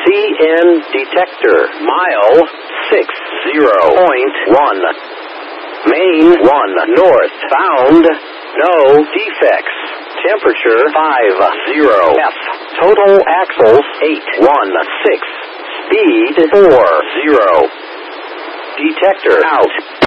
CN detector. Mile 60.1. Main 1 north. Found no defects. Temperature 50 F. Total axles 816. Speed 40. Detector out.